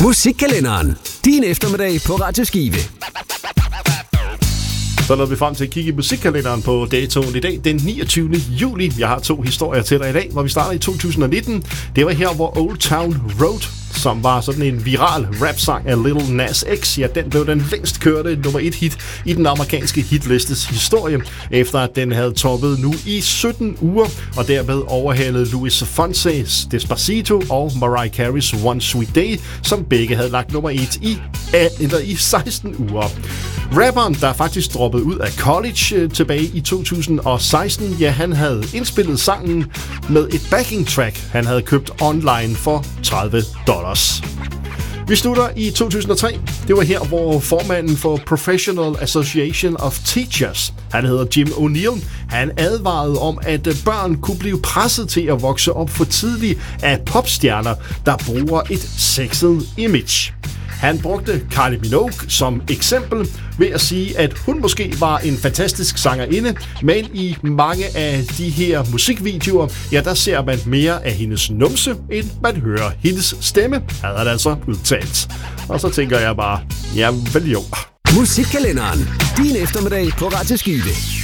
Musikkalenderen. Din eftermiddag på Radio Skive. Så nåede vi frem til at kigge i musikkalenderen på datoen i dag, den 29. juli. Jeg har 2 historier til dig i dag, hvor vi starter i 2019. Det var her, hvor Old Town Road, som var sådan en viral rap-sang af Lil Nas X, ja, den blev den længst kørte nummer 1 hit i den amerikanske hitlistes historie, efter at den havde toppet nu i 17 uger, og derved overhalede Luis Fonse's Despacito og Mariah Carey's One Sweet Day, som begge havde lagt nummer 1 i 16 uger. Rapperen, der faktisk droppede ud af college tilbage i 2016, ja, han havde indspillet sangen med et backing track, han havde købt online for $30. Vi slutter i 2003. Det var her, hvor formanden for Professional Association of Teachers, han hedder Jim O'Neill, han advarede om, at børn kunne blive presset til at vokse op for tidligt af popstjerner, der bruger et sexet image. Han brugte Kylie Minogue som eksempel ved at sige, at hun måske var en fantastisk sangerinde, men i mange af de her musikvideoer, ja, der ser man mere af hendes numse, end man hører hendes stemme, havde han altså udtalt. Og så tænker jeg bare, ja, vel jo. Musikkalenderen. Din eftermiddag på Radio Skive.